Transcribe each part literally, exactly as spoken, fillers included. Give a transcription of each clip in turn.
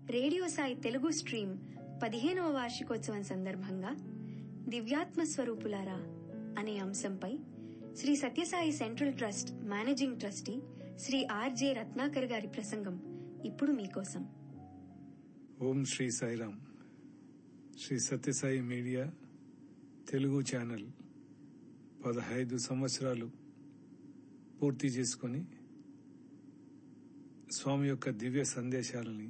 Radio Sai Telugu stream పదిహేనవ వార్షికోత్సవం సందర్భంగా దివ్యాత్మ స్వరూపులారా అనే అంశంపై Shri Sathya Sai central trust managing trustee Shri RJ Ratnakar గారి ప్రసంగం ఇప్పుడు మీకోసం. ఓం శ్రీ సాయిరామ్. శ్రీ సత్యసాయి మీడియా తెలుగు ఛానల్ పదహైదు సంవత్సరాలు పూర్తి చేసుకొని స్వామి యొక్క దివ్య సందేశాలని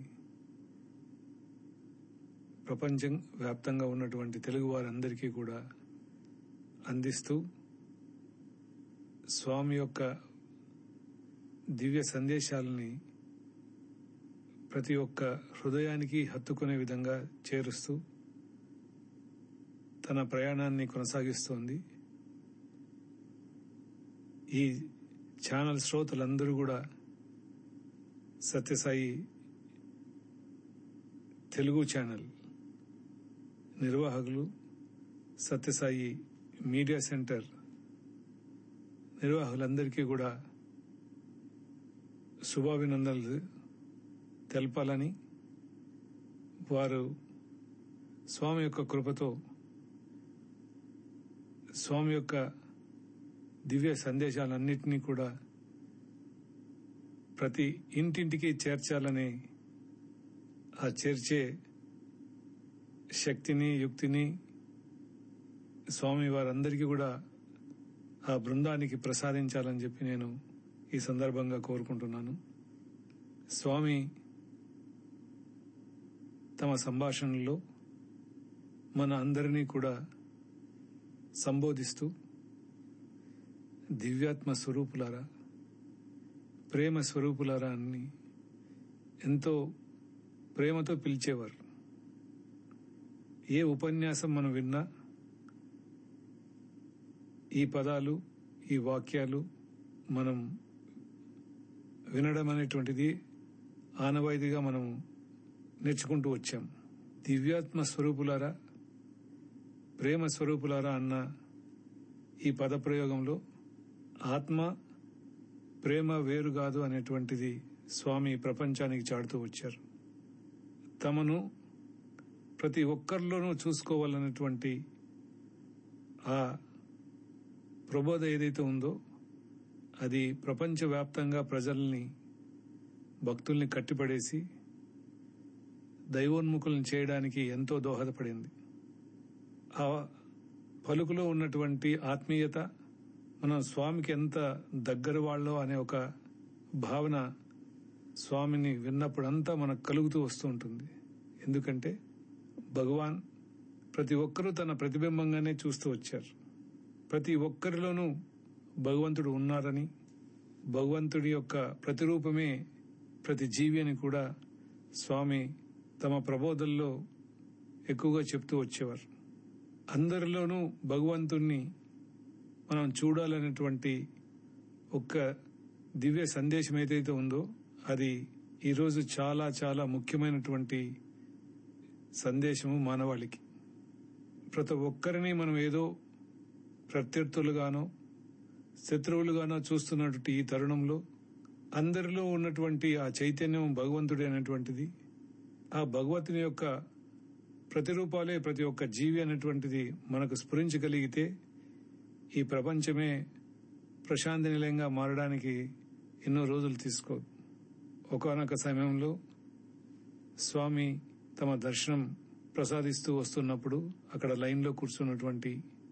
ప్రపంచం వ్యాప్తంగా ఉన్నటువంటి తెలుగు వారందరికీ కూడా అందిస్తూ స్వామి యొక్క దివ్య సందేశాలని ప్రతి ఒక్క హృదయానికి హత్తుకునే విధంగా చేరుస్తూ తన ప్రయాణాన్ని కొనసాగిస్తోంది. ఈ ఛానల్ శ్రోతలందరూ కూడా సత్యసాయి తెలుగు ఛానల్ నిర్వాహకులు, సత్యసాయి మీడియా సెంటర్ నిర్వాహకులందరికీ కూడా శుభాభినందనలు తెలపాలని, వారు స్వామి యొక్క కృపతో స్వామి యొక్క దివ్య సందేశాలన్నింటినీ కూడా ప్రతి ఇంటింటికి చేర్చాలని, ఆ చేర్చే శక్తిని యుక్తిని స్వామి వారందరికీ కూడా ఆ బృందానికి ప్రసాదించాలని చెప్పి నేను ఈ సందర్భంగా కోరుకుంటున్నాను. స్వామి తమ సంభాషణలో మన అందరినీ కూడా సంబోధిస్తూ దివ్యాత్మ స్వరూపులారా, ప్రేమ స్వరూపులారా అని ఎంతో ప్రేమతో పిలిచేవారు. ఏ ఉపన్యాసం మనం విన్నా ఈ పదాలు, ఈ వాక్యాలు మనం వినడం అనేటువంటిది ఆనవాయితీగా మనం నేర్చుకుంటూ వచ్చాం. దివ్యాత్మ స్వరూపులారా, ప్రేమ స్వరూపులారా అన్న ఈ పద ప్రయోగంలో ఆత్మ ప్రేమ వేరు కాదు అనేటువంటిది స్వామి ప్రపంచానికి చాటుతూ వచ్చారు. తమను ప్రతి ఒక్కరిలోనూ చూసుకోవాలనేటువంటి ఆ ప్రబోధ ఏదైతే ఉందో అది ప్రపంచవ్యాప్తంగా ప్రజల్ని, భక్తుల్ని కట్టిపడేసి దైవోన్ముఖులను చేయడానికి ఎంతో దోహదపడింది. ఆ పలుకులో ఉన్నటువంటి ఆత్మీయత, మనం స్వామికి ఎంత దగ్గర వాళ్ళో అనే ఒక భావన స్వామిని విన్నప్పుడంతా మనకు కలుగుతూ వస్తూ ఉంటుంది. ఎందుకంటే భగవాన్ ప్రతి ఒక్కరూ తన ప్రతిబింబంగానే చూస్తూ వచ్చారు. ప్రతి ఒక్కరిలోనూ భగవంతుడు ఉన్నారని, భగవంతుడి యొక్క ప్రతిరూపమే ప్రతి జీవి అని కూడా స్వామి తమ ప్రబోధల్లో ఎక్కువగా చెప్తూ వచ్చేవారు. అందరిలోనూ భగవంతుణ్ణి మనం చూడాలనేటువంటి ఒక్క దివ్య సందేశం ఏదైతే ఉందో అది ఈరోజు చాలా చాలా ముఖ్యమైనటువంటి సందేశము మానవాళికి. ప్రతి ఒక్కరిని మనం ఏదో ప్రత్యర్థులుగానో శత్రువులుగానో చూస్తున్నటువంటి ఈ తరుణంలో అందరిలో ఉన్నటువంటి ఆ చైతన్యం భగవంతుడి అనేటువంటిది, ఆ భగవంతుని యొక్క ప్రతిరూపాలే ప్రతి ఒక్క జీవి అనేటువంటిది మనకు స్ఫురించగలిగితే ఈ ప్రపంచమే ప్రశాంతి నిలయంగా మారడానికి ఎన్నో రోజులు తీసుకోదు. ఒకానొక సమయంలో స్వామి తమ దర్శనం ప్రసాదిస్తూ వస్తున్నప్పుడు అక్కడ లైన్లో కూర్చున్నటువంటి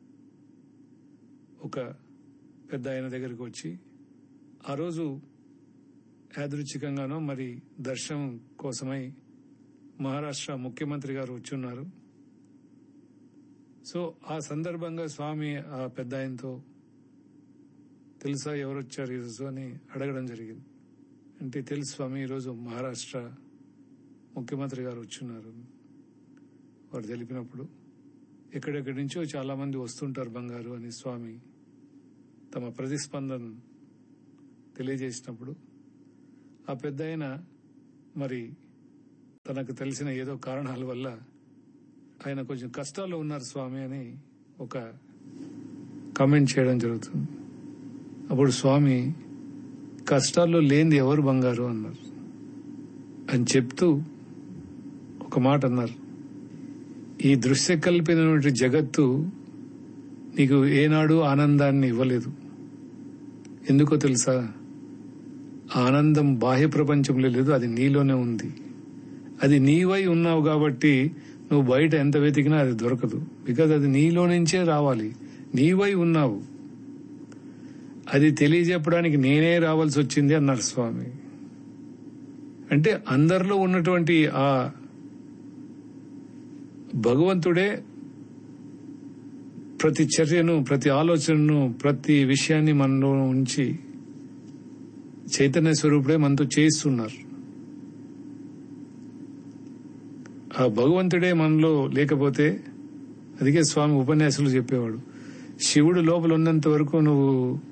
ఒక పెద్ద ఆయన దగ్గరికి వచ్చి, ఆ రోజు యాదృచ్ఛికంగానో మరి దర్శనం కోసమై మహారాష్ట్ర ముఖ్యమంత్రి గారు వచ్చున్నారు. సో ఆ సందర్భంగా స్వామి ఆ పెద్ద ఆయనతో, తెలుసా ఎవరు వచ్చారు ఈరోజు అని అడగడం జరిగింది. అంటే తెలుసు స్వామి, ఈరోజు మహారాష్ట్ర ముఖ్యమంత్రి గారు వచ్చున్నారు. వారు తెలిపినప్పుడు ఎక్కడెక్కడి నుంచో చాలా మంది వస్తుంటారు బంగారు అని స్వామి తమ ప్రతిస్పందన తెలియజేసినప్పుడు ఆ పెద్ద ఆయన మరి తనకు తెలిసిన ఏదో కారణాల వల్ల ఆయన కొంచెం కష్టాల్లో ఉన్నారు స్వామి అని ఒక కామెంట్ చేయడం జరుగుతుంది. అప్పుడు స్వామి కష్టాల్లో లేనిది ఎవరు బంగారు అన్నారు అని చెప్తూ ఒక మాట అన్నారు, ఈ దృశ్య కల్పినటువంటి జగత్తు నీకు ఏనాడు ఆనందాన్ని ఇవ్వలేదు. ఎందుకో తెలుసా? ఆనందం బాహ్య ప్రపంచంలో లేదు, అది నీలోనే ఉంది. అది నీవై ఉన్నావు కాబట్టి నువ్వు బయట ఎంత వెతికినా అది దొరకదు. బికాజ్ అది నీలో నుంచే రావాలి. నీవై ఉన్నావు. అది తెలియజెప్పడానికి నేనే రావాల్సి వచ్చింది అన్నారు స్వామి. అంటే అందరిలో ఉన్నటువంటి ఆ భగవంతుడే ప్రతి చర్యను, ప్రతి ఆలోచనను, ప్రతి విషయాన్ని మనలో ఉంచి చైతన్య స్వరూపుడే మనతో చేయిస్తున్నారు. ఆ భగవంతుడే మనలో లేకపోతే, అందుకే స్వామి ఉపన్యాసాలు చెప్పేవాడు, శివుడు లోపల ఉన్నంత వరకు నువ్వు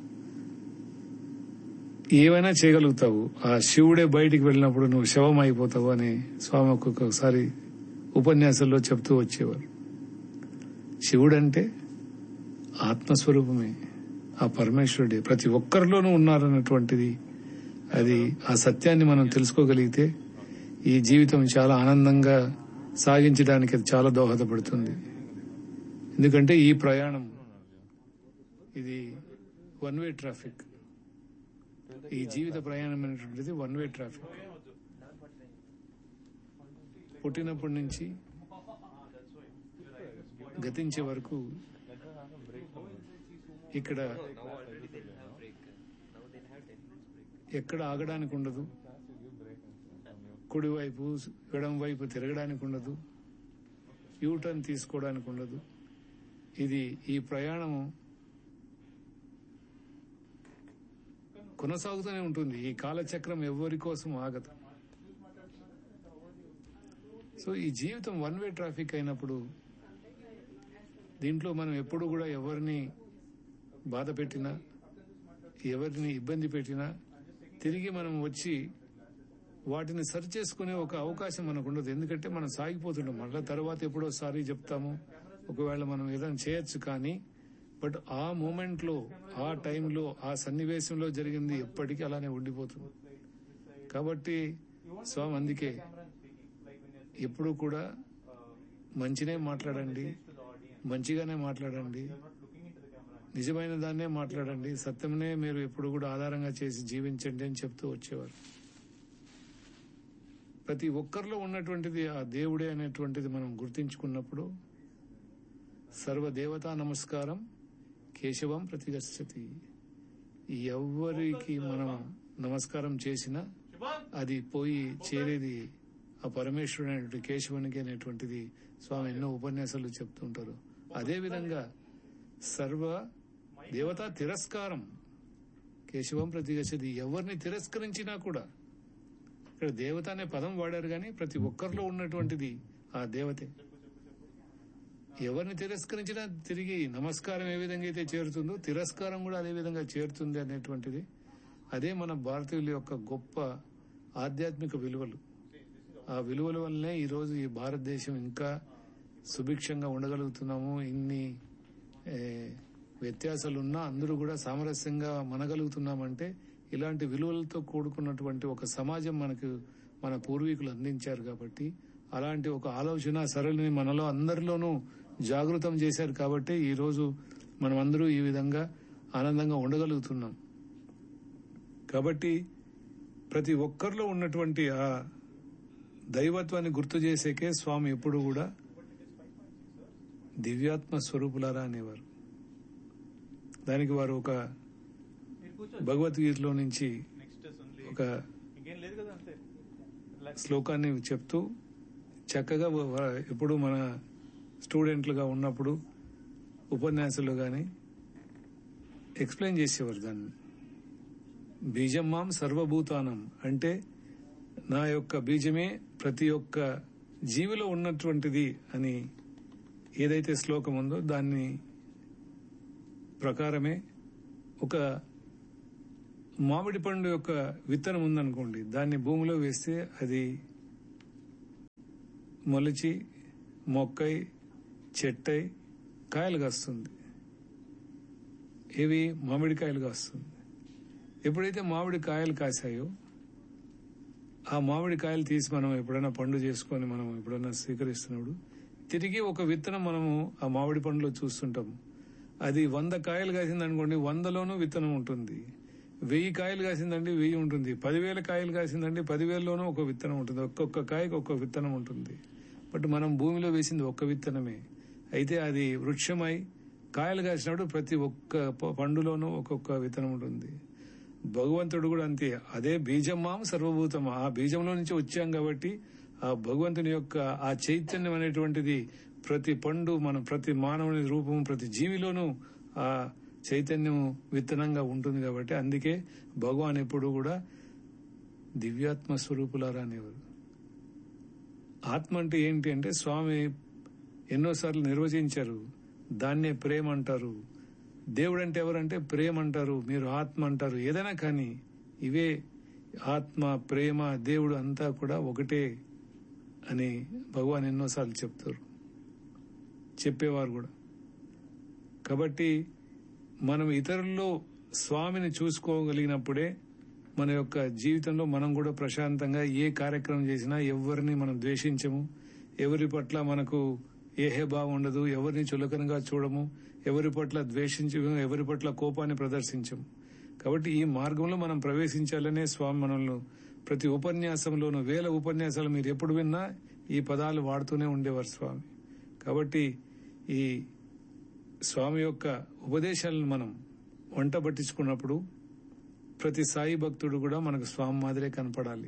ఏమైనా చేయగలుగుతావు, ఆ శివుడే బయటికి వెళ్ళినప్పుడు నువ్వు శవం అయిపోతావు అని స్వామి ఒక్కొక్కసారి ఉపన్యాసాల్లో చెప్తూ వచ్చేవారు. శివుడంటే ఆత్మస్వరూపమే, ఆ పరమేశ్వరుడే ప్రతి ఒక్కరిలోనూ ఉన్నారన్నటువంటిది. అది ఆ సత్యాన్ని మనం తెలుసుకోగలిగితే ఈ జీవితం చాలా ఆనందంగా సాగించడానికి అది చాలా దోహదపడుతుంది. ఎందుకంటే ఈ ప్రయాణం ఇది వన్ వే ట్రాఫిక్. ఈ జీవిత ప్రయాణం అనేటువంటిది వన్ వే ట్రాఫిక్. పుట్టినప్పటి నుంచి గతించే వరకు ఇక్కడ ఎక్కడ ఆగడానికి ఉండదు, కుడివైపు ఎడం వైపు తిరగడానికి ఉండదు, యూటర్న్ తీసుకోవడానికి ఉండదు. ఇది ఈ ప్రయాణం కొనసాగుతూనే ఉంటుంది. ఈ కాలచక్రం ఎవరి కోసం ఆగదు. సో ఈ జీవితం వన్ వే ట్రాఫిక్ అయినప్పుడు దీంట్లో మనం ఎప్పుడు కూడా ఎవరిని బాధ పెట్టినా, ఎవరిని ఇబ్బంది పెట్టినా తిరిగి మనం వచ్చి వాటిని సరి చేసుకునే ఒక అవకాశం మనకు ఉండదు. ఎందుకంటే మనం సాగిపోతుంటాం. మళ్ళీ తర్వాత ఎప్పుడో సారీ చెప్తాము, ఒకవేళ మనం ఏదైనా చేయొచ్చు. కానీ బట్ ఆ మూమెంట్ లో, ఆ టైంలో, ఆ సన్నివేశంలో జరిగింది ఎప్పటికీ అలానే ఉండిపోతుంది. కాబట్టి స్వామి అందుకే ఎప్పుడు కూడా మంచినే మాట్లాడండి, మంచిగానే మాట్లాడండి, నిజమైన దాన్నే మాట్లాడండి, సత్యమనే మీరు ఎప్పుడు కూడా ఆధారంగా చేసి జీవించండి అని చెప్తూ వచ్చేవారు. ప్రతి ఒక్కరిలో ఉన్నటువంటిది ఆ దేవుడే అనేటువంటిది మనం గుర్తించుకున్నప్పుడు సర్వదేవతా నమస్కారం కేశవం ప్రతిగచ్చతి. ఎవరికి మనం నమస్కారం చేసినా అది పోయి చేరేది ఆ పరమేశ్వరుడు అనేటువంటి కేశవునికి అనేటువంటిది స్వామి ఎన్నో ఉపన్యాసాలు చెప్తుంటారు. అదేవిధంగా సర్వ దేవతా తిరస్కారం కేశవం ప్రతిగచ్చతి. ఎవరిని తిరస్కరించినా కూడా, ఇక్కడ దేవత అనే పదం వాడారు కానీ ప్రతి ఒక్కరిలో ఉన్నటువంటిది ఆ దేవతే. ఎవరిని తిరస్కరించినా తిరిగి నమస్కారం ఏ విధంగా అయితే చేరుతుందో తిరస్కారం కూడా అదే విధంగా చేరుతుంది అనేటువంటిది. అదే మన భారతీయుల యొక్క గొప్ప ఆధ్యాత్మిక విలువలు. ఆ విలువల వల్లనే ఈరోజు ఈ భారతదేశం ఇంకా సుభిక్షంగా ఉండగలుగుతున్నాము. ఇన్ని వ్యత్యాసాలున్నా అందరూ కూడా సామరస్యంగా మనగలుగుతున్నామంటే ఇలాంటి విలువలతో కూడుకున్నటువంటి ఒక సమాజం మనకు మన పూర్వీకులు అందించారు. కాబట్టి అలాంటి ఒక ఆలోచన సరళిని మనలో అందరిలోనూ జాగృతం చేశారు. కాబట్టి ఈరోజు మనం అందరూ ఈ విధంగా ఆనందంగా ఉండగలుగుతున్నాం. కాబట్టి ప్రతి ఒక్కరిలో ఉన్నటువంటి ఆ దైవత్వాన్ని గుర్తు చేసేకే స్వామి ఎప్పుడు కూడా దివ్యాత్మ స్వరూపులారా అనేవారు. దానికి వారు ఒక భగవద్గీతలో నుంచి ఒక శ్లోకాన్ని చెప్తూ చక్కగా ఎప్పుడు మన స్టూడెంట్లుగా ఉన్నప్పుడు ఉపన్యాసాలు కానీ ఎక్స్ప్లెయిన్ చేసేవారు దాన్ని. బీజం మాం సర్వభూతానం అంటే నా యొక్క బీజమే ప్రతి ఒక్క జీవిలో ఉన్నటువంటిది అని ఏదైతే శ్లోకం ఉందో దాన్ని ప్రకారమే ఒక మామిడి పండు యొక్క విత్తనం ఉందనుకోండి, దాన్ని భూమిలో వేస్తే అది మొలిచి మొక్కై చెట్టై కాయలు కాస్తుంది. ఇవి మామిడి కాయలు కాస్తుంది. ఎప్పుడైతే మామిడి కాయలు కాసాయో ఆ మామిడి కాయలు తీసి మనం ఎప్పుడైనా పండు చేసుకొని మనం ఎప్పుడైనా స్వీకరిస్తున్నప్పుడు తిరిగి ఒక విత్తనం మనము ఆ మామిడి పండులో చూస్తుంటాము. అది వంద కాయలు కాసింది అనుకోండి, వందలోనూ విత్తనం ఉంటుంది. వెయ్యి కాయలు కాసిందండి, వెయ్యి ఉంటుంది. పదివేల కాయలు కాసిందండి, పదివేలలోనూ ఒక విత్తనం ఉంటుంది. ఒక్కొక్క కాయకు ఒక్కొక్క విత్తనం ఉంటుంది. బట్ మనం భూమిలో వేసింది ఒక్క విత్తనమే. అయితే అది వృక్షమై కాయలు కాసినప్పుడు ప్రతి ఒక్క పండులోనూ ఒక్కొక్క విత్తనం ఉంటుంది. భగవంతుడు కూడా అంతే. అదే బీజం మాం సర్వభూతం. ఆ బీజంలో నుంచి వచ్చాం కాబట్టి ఆ భగవంతుని యొక్క ఆ చైతన్యం అనేటువంటిది ప్రతి పండు, మన ప్రతి మానవుని రూపం, ప్రతి జీవిలోనూ ఆ చైతన్యం విత్తనంగా ఉంటుంది. కాబట్టి అందుకే భగవాన్ ఎప్పుడు కూడా దివ్యాత్మ స్వరూపులారా అనేవారు. ఆత్మ అంటే ఏంటి అంటే స్వామి ఎన్నోసార్లు నిర్వచించారు. దాన్నే ప్రేమ అంటారు. దేవుడు అంటే ఎవరంటే ప్రేమ అంటారు, మీరు ఆత్మ అంటారు. ఏదైనా కానీ ఇవే ఆత్మ, ప్రేమ, దేవుడు అంతా కూడా ఒకటే అని భగవాన్ ఎన్నోసార్లు చెప్తారు, చెప్పేవారు కూడా. కాబట్టి మనం ఇతరుల్లో స్వామిని చూసుకోగలిగినప్పుడే మన యొక్క జీవితంలో మనం కూడా ప్రశాంతంగా ఏ కార్యక్రమం చేసినా ఎవరిని మనం ద్వేషించము, ఎవరి పట్ల మనకు ఏహే భావం ఉండదు, ఎవరిని చులకనగా చూడము, ఎవరి పట్ల ద్వేషించము, ఎవరి పట్ల కోపాన్ని ప్రదర్శించము. కాబట్టి ఈ మార్గంలో మనం ప్రవేశించాలనే స్వామి మనల్ని ప్రతి ఉపన్యాసంలోనూ, వేల ఉపన్యాసాలు మీరు ఎప్పుడు విన్నా ఈ పదాలు వాడుతూనే ఉండేవారు స్వామి. కాబట్టి ఈ స్వామి యొక్క ఉపదేశాలను మనం వంట పట్టించుకున్నప్పుడు ప్రతి సాయి భక్తుడు కూడా మనకు స్వామి మాదిరే కనపడాలి.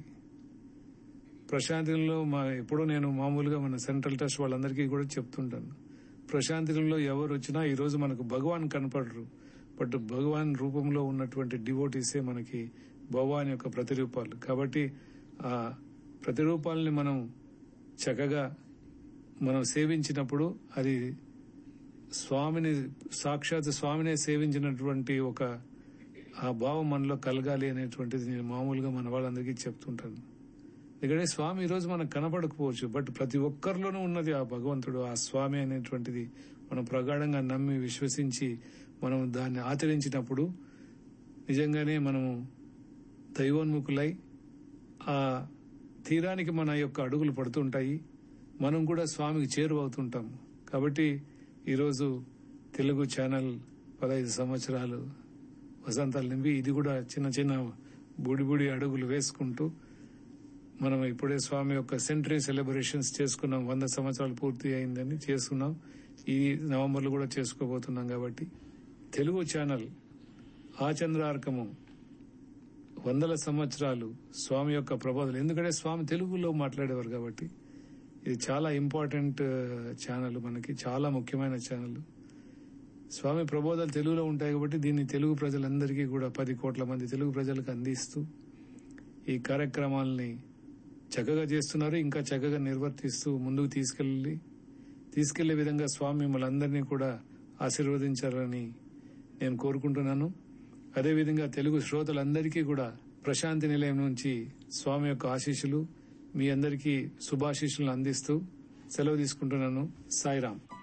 ప్రశాంతిలో మా ఎప్పుడూ నేను మామూలుగా మన సెంట్రల్ ట్రస్ట్ వాళ్ళందరికీ కూడా చెప్తుంటాను, ప్రశాంతిలో ఎవరు వచ్చినా ఈరోజు మనకు భగవాన్ కనపడరు, బట్ భగవాన్ రూపంలో ఉన్నటువంటి డివోటీసే మనకి భగవాన్ యొక్క ప్రతిరూపాలు. కాబట్టి ఆ ప్రతిరూపాలని మనం చక్కగా మనం సేవించినప్పుడు అది స్వామిని, సాక్షాత్ స్వామినే సేవించినటువంటి ఒక ఆ భావం మనలో కలగాలి అనేటువంటిది నేను మామూలుగా మన వాళ్ళందరికీ చెప్తుంటాను. ఎందుకంటే స్వామి ఈరోజు మనకు కనపడకపోవచ్చు, బట్ ప్రతి ఒక్కరిలోనూ ఉన్నది ఆ భగవంతుడు, ఆ స్వామి అనేటువంటిది మనం ప్రగాఢంగా నమ్మి విశ్వసించి మనం దాన్ని ఆచరించినప్పుడు నిజంగానే మనము దైవోన్ముఖులై ఆ తీరానికి మన యొక్క అడుగులు పడుతుంటాయి. మనం కూడా స్వామికి చేరువవుతుంటాము. కాబట్టి ఈరోజు తెలుగు ఛానల్ పదహైదు సంవత్సరాలు వసంతాలు నింపి ఇది కూడా చిన్న చిన్న బూడి బూడి అడుగులు వేసుకుంటూ మనం ఇప్పుడే స్వామి యొక్క సెంటరీ సెలబ్రేషన్స్ చేసుకున్నాం. వంద సంవత్సరాలు పూర్తి అయిందని చేసుకున్నాం. ఈ నవంబర్లో కూడా చేసుకోబోతున్నాం. కాబట్టి తెలుగు ఛానల్ ఆచంద్రార్కము వందల సంవత్సరాలు స్వామి యొక్క ప్రబోధలు, ఎందుకంటే స్వామి తెలుగులో మాట్లాడేవారు కాబట్టి ఇది చాలా ఇంపార్టెంట్ ఛానల్, మనకి చాలా ముఖ్యమైన ఛానల్. స్వామి ప్రబోధాలు తెలుగులో ఉంటాయి కాబట్టి దీన్ని తెలుగు ప్రజలందరికీ కూడా పది కోట్ల మంది తెలుగు ప్రజలకు అందిస్తూ ఈ కార్యక్రమాలని చక్కగా చేస్తున్నారు. ఇంకా చక్కగా నిర్వర్తిస్తూ ముందుకు తీసుకెళ్లి తీసుకెళ్లే విధంగా స్వామి మిమ్మల్ని అందరినీ కూడా ఆశీర్వదించాలని నేను కోరుకుంటున్నాను. అదేవిధంగా తెలుగు శ్రోతలందరికీ కూడా ప్రశాంతి నిలయం నుంచి స్వామి యొక్క ఆశీస్సులు, మీ అందరికీ శుభాశీస్సులను అందిస్తూ సెలవు తీసుకుంటున్నాను. సాయిరాం.